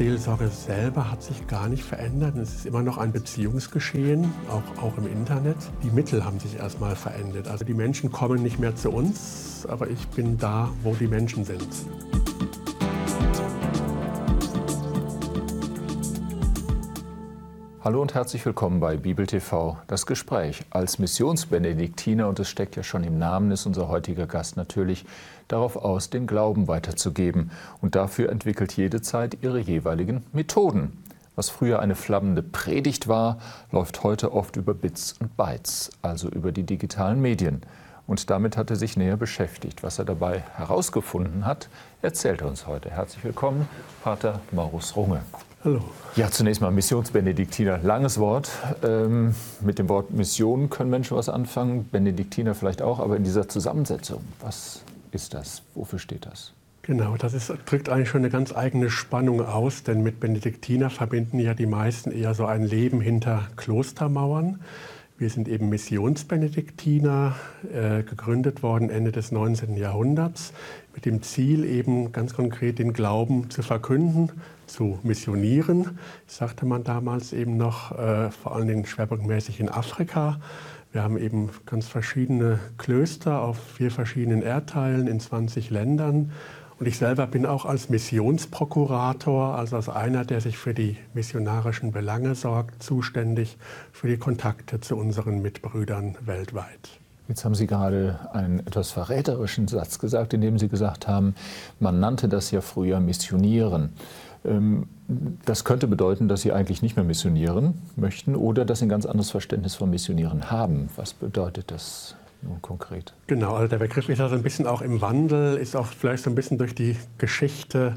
Seelsorge selber hat sich gar nicht verändert. Es ist immer noch ein Beziehungsgeschehen, auch im Internet. Die Mittel haben sich erstmal verändert. Also die Menschen kommen nicht mehr zu uns, aber ich bin da, wo die Menschen sind. Hallo und herzlich willkommen bei Bibel TV, das Gespräch. Als Missionsbenediktiner, und es steckt ja schon im Namen, ist unser heutiger Gast natürlich darauf aus, den Glauben weiterzugeben. Und dafür entwickelt jede Zeit ihre jeweiligen Methoden. Was früher eine flammende Predigt war, läuft heute oft über Bits und Bytes, also über die digitalen Medien. Und damit hat er sich näher beschäftigt. Was er dabei herausgefunden hat, erzählt er uns heute. Herzlich willkommen, Pater Maurus Runge. Hallo. Ja, zunächst mal Missionsbenediktiner. Langes Wort. Mit dem Wort Mission können Menschen was anfangen, Benediktiner vielleicht auch, aber in dieser Zusammensetzung, was ist das? Wofür steht das? Genau, drückt eigentlich schon eine ganz eigene Spannung aus, denn mit Benediktiner verbinden ja die meisten eher so ein Leben hinter Klostermauern. Wir sind eben Missionsbenediktiner, gegründet worden Ende des 19. Jahrhunderts, mit dem Ziel eben ganz konkret den Glauben zu verkünden, zu missionieren. Das sagte man damals eben noch, vor allen Dingen schwerpunktmäßig in Afrika. Wir haben eben ganz verschiedene Klöster auf 4 verschiedenen Erdteilen in 20 Ländern. Und ich selber bin auch als Missionsprokurator, also als einer, der sich für die missionarischen Belange sorgt, zuständig für die Kontakte zu unseren Mitbrüdern weltweit. Jetzt haben Sie gerade einen etwas verräterischen Satz gesagt, in dem Sie gesagt haben, man nannte das ja früher Missionieren. Das könnte bedeuten, dass Sie eigentlich nicht mehr missionieren möchten oder dass Sie ein ganz anderes Verständnis von Missionieren haben. Was bedeutet das nun konkret? Genau, also der Begriff ist also ein bisschen auch im Wandel, ist auch vielleicht so ein bisschen durch die Geschichte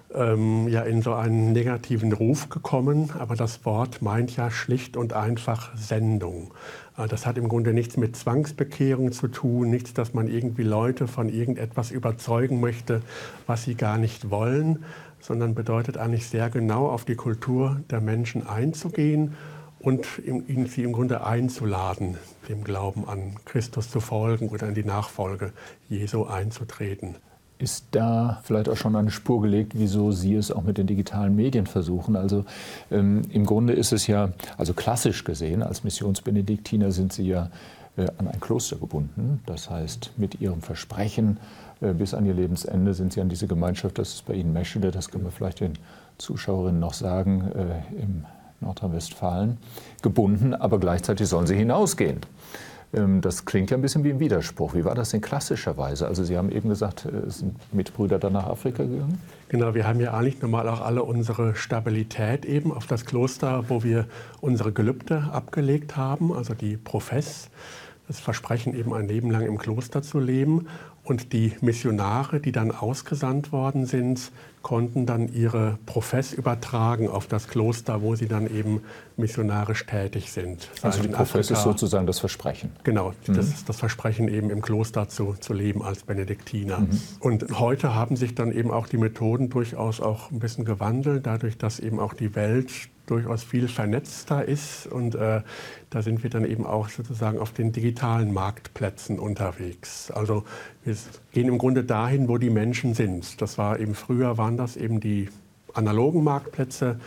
ja in so einen negativen Ruf gekommen. Aber das Wort meint ja schlicht und einfach Sendung. Das hat im Grunde nichts mit Zwangsbekehrung zu tun, nichts, dass man irgendwie Leute von irgendetwas überzeugen möchte, was sie gar nicht wollen, sondern bedeutet eigentlich sehr genau auf die Kultur der Menschen einzugehen und sie im Grunde einzuladen, dem Glauben an Christus zu folgen oder in die Nachfolge Jesu einzutreten. Ist da vielleicht auch schon eine Spur gelegt, wieso Sie es auch mit den digitalen Medien versuchen? Also im Grunde ist es ja, also klassisch gesehen, als Missionsbenediktiner sind Sie ja an ein Kloster gebunden. Das heißt, mit Ihrem Versprechen bis an Ihr Lebensende sind Sie an diese Gemeinschaft, das ist bei Ihnen Meschede, das können wir vielleicht den Zuschauerinnen noch sagen, im Nordrhein-Westfalen, gebunden, aber gleichzeitig sollen Sie hinausgehen. Das klingt ja ein bisschen wie ein Widerspruch. Wie war das denn klassischerweise? Also Sie haben eben gesagt, es sind Mitbrüder dann nach Afrika gegangen? Genau, wir haben ja eigentlich normal auch alle unsere Stabilität eben auf das Kloster, wo wir unsere Gelübde abgelegt haben, also die Profess, das Versprechen eben ein Leben lang im Kloster zu leben. Und die Missionare, die dann ausgesandt worden sind, konnten dann ihre Profess übertragen auf das Kloster, wo sie dann eben missionarisch tätig sind. Also die Profess ist sozusagen das Versprechen? Genau, das ist das Versprechen, eben im Kloster zu leben als Benediktiner. Und heute haben sich dann eben auch die Methoden durchaus auch ein bisschen gewandelt, dadurch, dass eben auch die Welt durchaus viel vernetzter ist. Und da sind wir dann eben auch sozusagen auf den digitalen Marktplätzen unterwegs. Also wir gehen im Grunde dahin, wo die Menschen sind. Das war eben früher, waren das eben die analogen Marktplätze,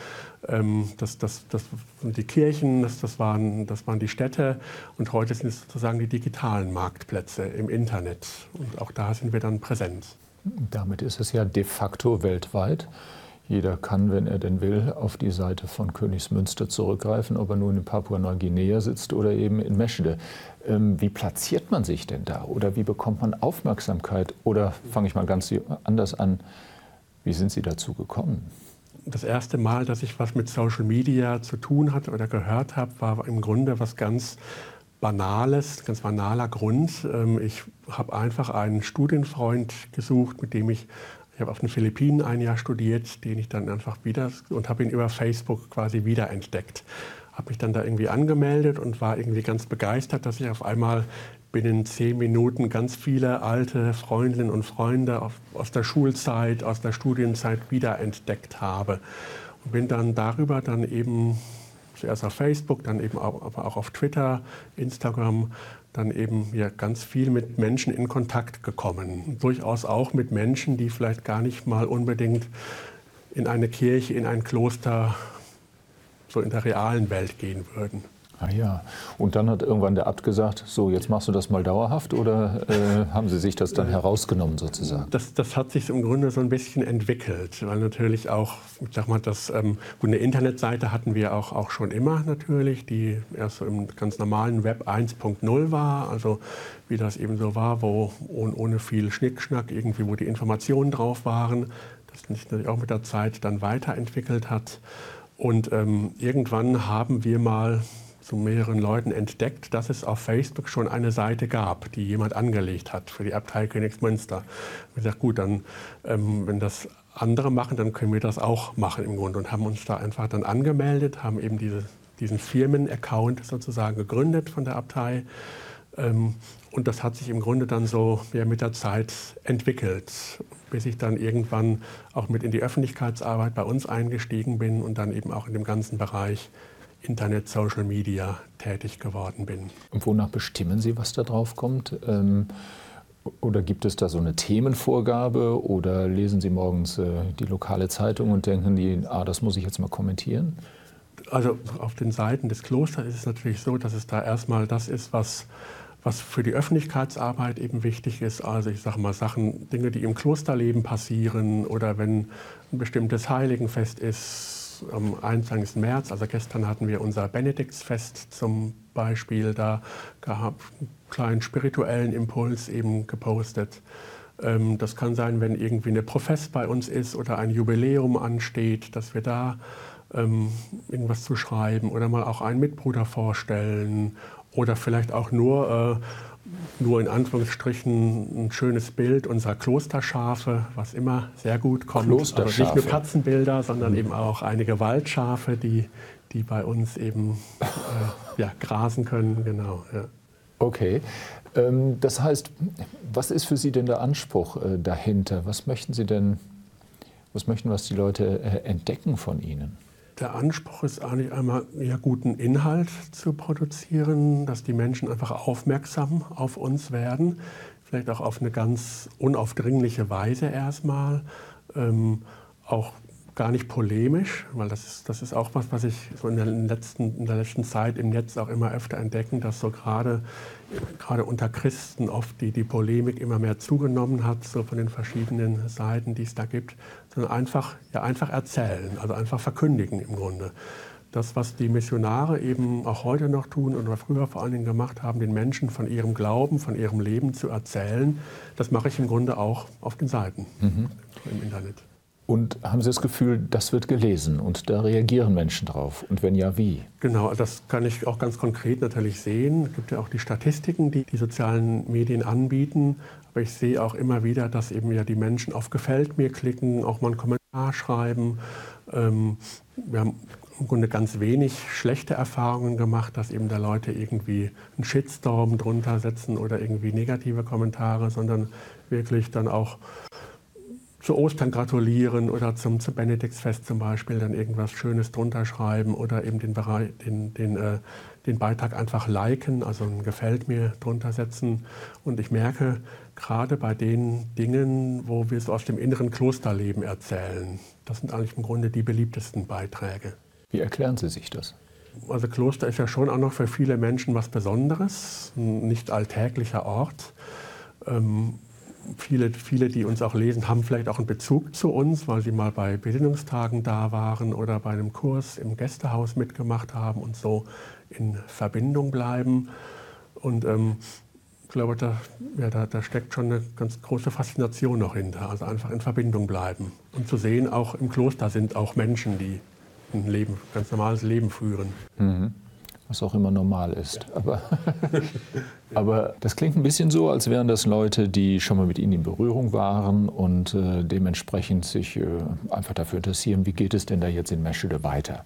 die Kirchen, das waren die Städte. Und heute sind es sozusagen die digitalen Marktplätze im Internet. Und auch da sind wir dann präsent. Damit ist es ja de facto weltweit. Jeder kann, wenn er denn will, auf die Seite von Königsmünster zurückgreifen, ob er nun in Papua-Neuguinea sitzt oder eben in Meschede. Wie platziert man sich denn da? Oder wie bekommt man Aufmerksamkeit? Oder fange ich mal ganz anders an, wie sind Sie dazu gekommen? Das erste Mal, dass ich was mit Social Media zu tun hatte oder gehört habe, war im Grunde was ganz Banales, ganz banaler Grund. Ich habe einfach einen Studienfreund gesucht, mit dem ich habe auf den Philippinen ein Jahr studiert, den ich dann einfach und habe ihn über Facebook quasi wiederentdeckt. Habe mich dann da irgendwie angemeldet und war irgendwie ganz begeistert, dass ich auf einmal binnen 10 Minuten ganz viele alte Freundinnen und Freunde aus der Schulzeit, aus der Studienzeit wiederentdeckt habe. Und bin dann darüber dann eben zuerst auf Facebook, dann eben aber auch auf Twitter, Instagram, dann eben ja ganz viel mit Menschen in Kontakt gekommen. Durchaus auch mit Menschen, die vielleicht gar nicht mal unbedingt in eine Kirche, in ein Kloster, so in der realen Welt gehen würden. Ah ja, und dann hat irgendwann der Abt gesagt, so jetzt machst du das mal dauerhaft oder haben Sie sich das dann herausgenommen sozusagen? Das hat sich im Grunde so ein bisschen entwickelt, weil natürlich auch, ich sag mal, eine Internetseite hatten wir auch schon immer natürlich, die erst so im ganz normalen Web 1.0 war, also wie das eben so war, wo ohne viel Schnickschnack irgendwie, wo die Informationen drauf waren, das sich natürlich auch mit der Zeit dann weiterentwickelt hat. Und irgendwann haben wir mal zu mehreren Leuten entdeckt, dass es auf Facebook schon eine Seite gab, die jemand angelegt hat für die Abtei Königsmünster. Wir gesagt, gut, dann, wenn das andere machen, dann können wir das auch machen im Grunde und haben uns da einfach dann angemeldet, haben eben diesen Firmen-Account sozusagen gegründet von der Abtei. Und das hat sich im Grunde dann so mit der Zeit entwickelt, bis ich dann irgendwann auch mit in die Öffentlichkeitsarbeit bei uns eingestiegen bin und dann eben auch in dem ganzen Bereich Internet, Social Media tätig geworden bin. Und wonach bestimmen Sie, was da drauf kommt? Oder gibt es da so eine Themenvorgabe oder lesen Sie morgens die lokale Zeitung und denken das muss ich jetzt mal kommentieren? Also auf den Seiten des Klosters ist es natürlich so, dass es da erstmal das ist, was für die Öffentlichkeitsarbeit eben wichtig ist. Also ich sage mal Dinge, die im Klosterleben passieren oder wenn ein bestimmtes Heiligenfest ist, am 21. März, also gestern hatten wir unser Benediktsfest zum Beispiel, da gab es einen kleinen spirituellen Impuls eben gepostet. Das kann sein, wenn irgendwie eine Profess bei uns ist oder ein Jubiläum ansteht, dass wir da irgendwas zu schreiben oder mal auch einen Mitbruder vorstellen oder vielleicht auch nur in Anführungsstrichen ein schönes Bild unserer Klosterschafe, was immer sehr gut kommt. Also nicht nur Katzenbilder, sondern eben auch einige Waldschafe, die bei uns eben grasen können. Genau, ja. Okay, das heißt, was ist für Sie denn der Anspruch dahinter? Was möchten die Leute entdecken von Ihnen? Der Anspruch ist eigentlich einmal, guten Inhalt zu produzieren, dass die Menschen einfach aufmerksam auf uns werden, vielleicht auch auf eine ganz unaufdringliche Weise erstmal, auch gar nicht polemisch, weil das ist auch was ich so in der letzten Zeit im Netz auch immer öfter entdecken, dass so gerade unter Christen oft die Polemik immer mehr zugenommen hat, so von den verschiedenen Seiten, die es da gibt, sondern einfach erzählen, also einfach verkündigen im Grunde. Das, was die Missionare eben auch heute noch tun oder früher vor allen Dingen gemacht haben, den Menschen von ihrem Glauben, von ihrem Leben zu erzählen, das mache ich im Grunde auch auf den Seiten im Internet. Und haben Sie das Gefühl, das wird gelesen und da reagieren Menschen drauf? Und wenn ja, wie? Genau, das kann ich auch ganz konkret natürlich sehen. Es gibt ja auch die Statistiken, die sozialen Medien anbieten. Aber ich sehe auch immer wieder, dass eben die Menschen auf Gefällt mir klicken, auch mal einen Kommentar schreiben. Wir haben im Grunde ganz wenig schlechte Erfahrungen gemacht, dass eben da Leute irgendwie einen Shitstorm drunter setzen oder irgendwie negative Kommentare, sondern wirklich dann auch zu Ostern gratulieren oder zum Benediktsfest zum Beispiel dann irgendwas Schönes drunter schreiben oder eben den Beitrag einfach liken, also ein Gefällt mir drunter setzen. Und ich merke, gerade bei den Dingen, wo wir so aus dem inneren Klosterleben erzählen, das sind eigentlich im Grunde die beliebtesten Beiträge. Wie erklären Sie sich das? Also Kloster ist ja schon auch noch für viele Menschen was Besonderes, ein nicht alltäglicher Ort. Viele, die uns auch lesen, haben vielleicht auch einen Bezug zu uns, weil sie mal bei Besinnungstagen da waren oder bei einem Kurs im Gästehaus mitgemacht haben und so in Verbindung bleiben. Und ich glaube, da steckt schon eine ganz große Faszination noch hinter. Also einfach in Verbindung bleiben. Und zu sehen, auch im Kloster sind auch Menschen, die ein ganz normales Leben führen. Mhm. Was auch immer normal ist. Aber das klingt ein bisschen so, als wären das Leute, die schon mal mit Ihnen in Berührung waren und dementsprechend sich einfach dafür interessieren, wie geht es denn da jetzt in Meschede weiter.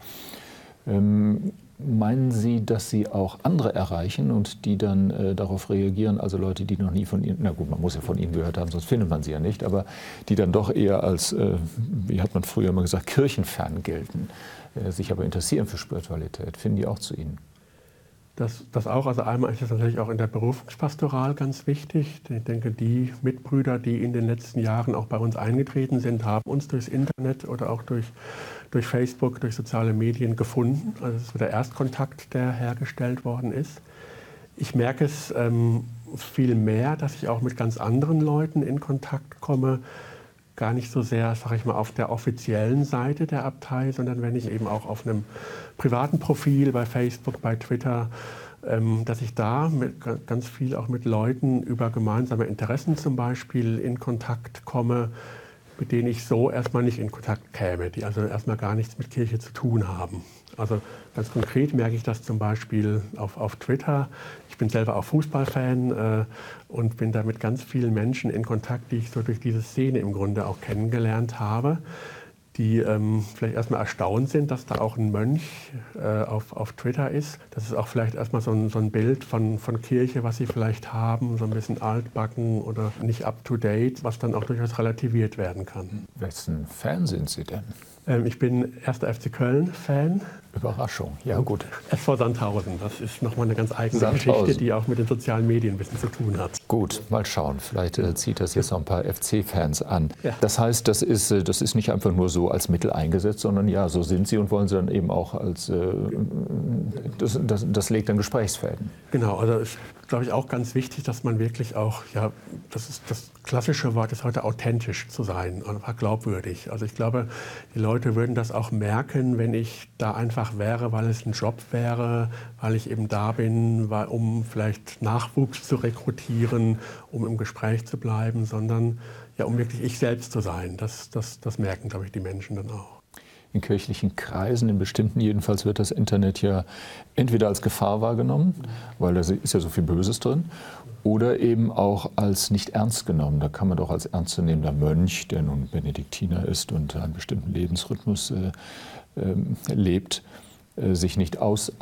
Meinen Sie, dass Sie auch andere erreichen und die dann darauf reagieren, also Leute, die noch nie von Ihnen, na gut, man muss ja von Ihnen gehört haben, sonst findet man sie ja nicht, aber die dann doch eher als, wie hat man früher immer gesagt, kirchenfern gelten, sich aber interessieren für Spiritualität, finden die auch zu Ihnen? Das auch, also einmal ist es natürlich auch in der Berufungspastoral ganz wichtig. Ich denke, die Mitbrüder, die in den letzten Jahren auch bei uns eingetreten sind, haben uns durchs Internet oder auch durch Facebook, durch soziale Medien gefunden. Also das ist so der Erstkontakt, der hergestellt worden ist. Ich merke es viel mehr, dass ich auch mit ganz anderen Leuten in Kontakt komme. Gar nicht so sehr, sage ich mal, auf der offiziellen Seite der Abtei, sondern wenn ich eben auch auf einem privaten Profil bei Facebook, bei Twitter, dass ich da ganz viel auch mit Leuten über gemeinsame Interessen zum Beispiel in Kontakt komme, mit denen ich so erstmal nicht in Kontakt käme, die also erstmal gar nichts mit Kirche zu tun haben. Also ganz konkret merke ich das zum Beispiel auf Twitter. Ich bin selber auch Fußballfan und bin da mit ganz vielen Menschen in Kontakt, die ich so durch diese Szene im Grunde auch kennengelernt habe, die vielleicht erstmal erstaunt sind, dass da auch ein Mönch auf Twitter ist. Das ist auch vielleicht erstmal so ein Bild von Kirche, was sie vielleicht haben, so ein bisschen altbacken oder nicht up-to-date, was dann auch durchaus relativiert werden kann. Wessen Fan sind Sie denn? Ich bin 1. FC Köln-Fan. Überraschung, ja gut. SV Sandhausen, das ist nochmal eine ganz eigene Geschichte, die auch mit den sozialen Medien ein bisschen zu tun hat. Gut, mal schauen, vielleicht zieht das jetzt noch ein paar FC-Fans an. Ja. Das heißt, das ist nicht einfach nur so als Mittel eingesetzt, sondern ja, so sind Sie und wollen Sie dann eben auch als, das legt dann Gesprächsfäden. Genau, also ist, glaube ich, auch ganz wichtig, dass man wirklich auch, ja, das klassische Wort ist heute authentisch zu sein, einfach glaubwürdig. Also ich glaube, die Leute würden das auch merken, wenn ich da einfach wäre, weil es ein Job wäre, weil ich eben da bin, um vielleicht Nachwuchs zu rekrutieren, um im Gespräch zu bleiben, sondern ja, um wirklich ich selbst zu sein. Das merken, glaube ich, die Menschen dann auch. In kirchlichen Kreisen, in bestimmten jedenfalls, wird das Internet ja entweder als Gefahr wahrgenommen, weil da ist ja so viel Böses drin, oder eben auch als nicht ernst genommen. Da kann man doch als ernstzunehmender Mönch, der nun Benediktiner ist und einen bestimmten Lebensrhythmus lebt, sich nicht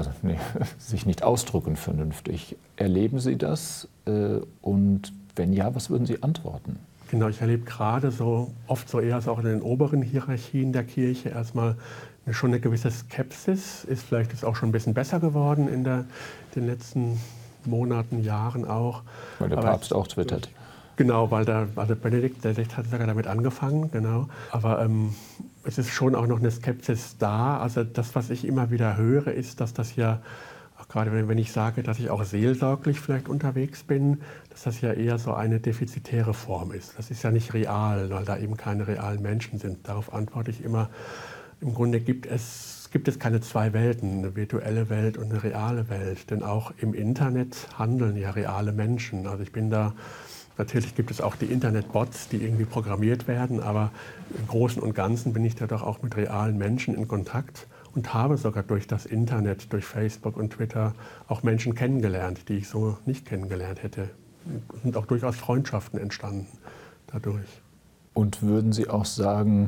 ausdrücken vernünftig. Erleben Sie das? Und wenn ja, was würden Sie antworten? Genau, ich erlebe gerade oft eher auch in den oberen Hierarchien der Kirche erstmal schon eine gewisse Skepsis. Vielleicht ist auch schon ein bisschen besser geworden in den letzten Monaten, Jahren auch. Weil der Papst auch twittert. Genau, weil Benedikt XVI hat sogar damit angefangen, genau. Aber es ist schon auch noch eine Skepsis da. Also das, was ich immer wieder höre, ist, dass das ja, auch gerade wenn ich sage, dass ich auch seelsorglich vielleicht unterwegs bin, dass das ja eher so eine defizitäre Form ist. Das ist ja nicht real, weil da eben keine realen Menschen sind. Darauf antworte ich immer, im Grunde gibt es keine zwei Welten, eine virtuelle Welt und eine reale Welt. Denn auch im Internet handeln ja reale Menschen. Also ich bin da, natürlich gibt es auch die Internetbots, die irgendwie programmiert werden, aber im Großen und Ganzen bin ich da doch auch mit realen Menschen in Kontakt und habe sogar durch das Internet, durch Facebook und Twitter auch Menschen kennengelernt, die ich so nicht kennengelernt hätte. Es sind auch durchaus Freundschaften entstanden dadurch. Und würden Sie auch sagen,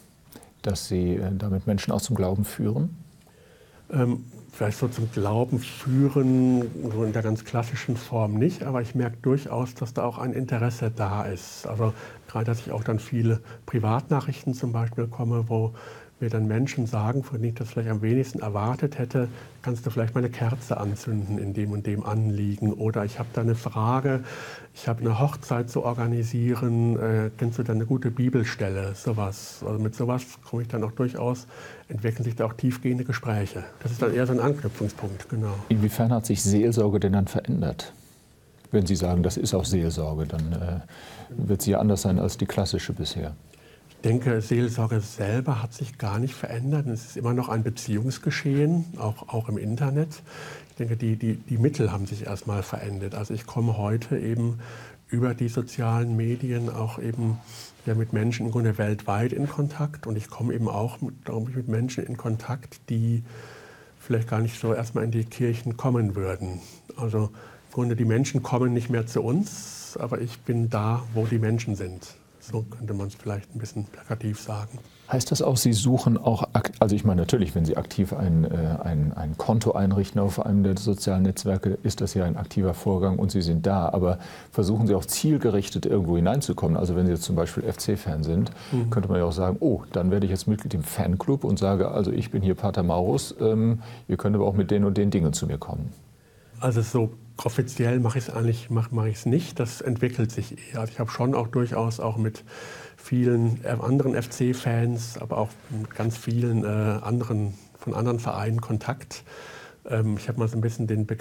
dass Sie damit Menschen auch zum Glauben führen? Vielleicht so zum Glauben führen, so in der ganz klassischen Form nicht, aber ich merke durchaus, dass da auch ein Interesse da ist. Also gerade, dass ich auch dann viele Privatnachrichten zum Beispiel bekomme, wo mir dann Menschen sagen, von denen ich das vielleicht am wenigsten erwartet hätte, kannst du vielleicht mal eine Kerze anzünden in dem und dem Anliegen, oder ich habe da eine Frage, ich habe eine Hochzeit zu organisieren, kennst du da eine gute Bibelstelle, sowas. Also mit sowas komme ich dann auch durchaus, entwickeln sich da auch tiefgehende Gespräche. Das ist dann eher so ein Anknüpfungspunkt, genau. Inwiefern hat sich Seelsorge denn dann verändert? Wenn Sie sagen, das ist auch Seelsorge, dann wird sie ja anders sein als die klassische bisher. Ich denke, Seelsorge selber hat sich gar nicht verändert. Es ist immer noch ein Beziehungsgeschehen, auch im Internet. Ich denke, die Mittel haben sich erstmal verändert. Also ich komme heute eben über die sozialen Medien auch eben ja, mit Menschen im Grunde weltweit in Kontakt. Und ich komme eben auch mit Menschen in Kontakt, die vielleicht gar nicht so erstmal in die Kirchen kommen würden. Also im Grunde die Menschen kommen nicht mehr zu uns, aber ich bin da, wo die Menschen sind. So könnte man es vielleicht ein bisschen plakativ sagen. Heißt das auch, Sie suchen auch, also ich meine natürlich, wenn Sie aktiv ein Konto einrichten auf einem der sozialen Netzwerke, ist das ja ein aktiver Vorgang und Sie sind da, aber versuchen Sie auch zielgerichtet irgendwo hineinzukommen? Also wenn Sie jetzt zum Beispiel FC-Fan sind, könnte man ja auch sagen, oh, dann werde ich jetzt Mitglied im Fanclub und sage, also ich bin hier Pater Maurus, ihr könnt aber auch mit den und den Dingen zu mir kommen. Also so offiziell mache ich es eigentlich mache ich es nicht. Das entwickelt sich eher. Also ich habe schon auch durchaus auch mit vielen anderen FC-Fans, aber auch mit ganz vielen von anderen Vereinen Kontakt. Ich habe mal so ein bisschen den